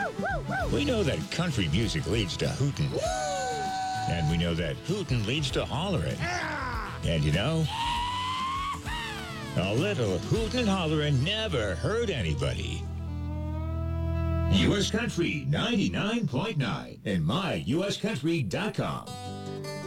We know that country music leads to hootin'. And we know that hootin' leads to hollerin'. And you know, a little hootin' and hollerin' never hurt anybody. U.S. Country 99.9 and myuscountry.com.